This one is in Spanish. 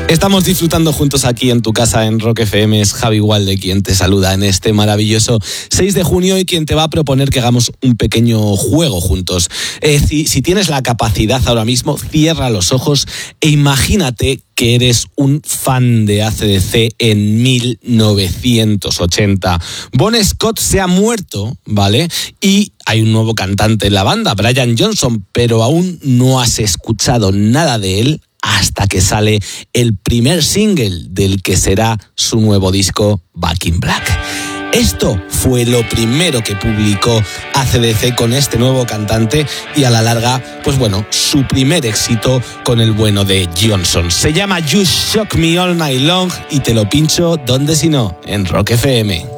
Estamos disfrutando juntos aquí en tu casa en Rock FM. Es Javi Walde quien te saluda en este maravilloso 6 de junio y quien te va a proponer que hagamos un pequeño juego juntos. Si tienes la capacidad ahora mismo, cierra los ojos e imagínate que eres un fan de AC/DC en 1980. Bon Scott se ha muerto, ¿vale? Y hay un nuevo cantante en la banda, Brian Johnson, pero aún no has escuchado nada de él hasta que sale el primer single del que será su nuevo disco, Back in Black. Esto fue lo primero que publicó AC/DC con este nuevo cantante y a la larga, pues bueno, su primer éxito con el bueno de Johnson. Se llama You Shock Me All Night Long y te lo pincho, ¿dónde si no? En Rock FM.